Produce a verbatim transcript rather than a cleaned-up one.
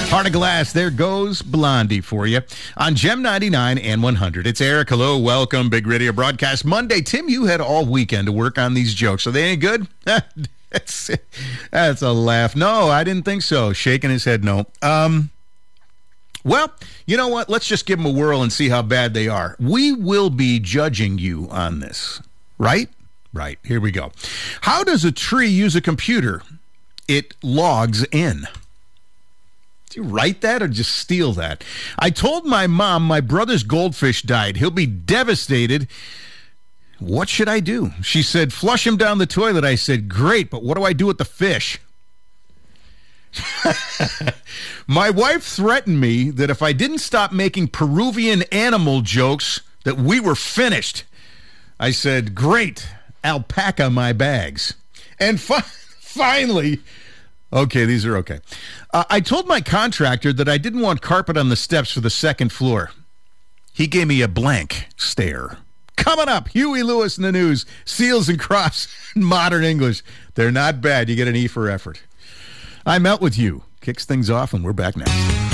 Heart of Glass, there goes Blondie for you on Gem ninety-nine and one hundred. It's Eric. Hello, welcome. Big Radio Broadcast Monday. Tim, you had all weekend to work on these jokes. Are they any good? that's, that's a laugh. No, I didn't think so. Shaking his head, no. Um, well, you know what? Let's just give them a whirl and see how bad they are. We will be judging you on this, right? Right. Here we go. How does a tree use a computer? It logs in. Did you write that or just steal that? I told my mom my brother's goldfish died. He'll be devastated. What should I do? She said, flush him down the toilet. I said, great, but what do I do with the fish? My wife threatened me that if I didn't stop making Peruvian animal jokes, that we were finished. I said, great, alpaca my bags. And fi- finally... Okay, these are okay. Uh, I told my contractor that I didn't want carpet on the steps for the second floor. He gave me a blank stare. Coming up, Huey Lewis in the news, Seals and Crofts in modern English. They're not bad. You get an E for effort. I Melt With You kicks things off, and we're back now.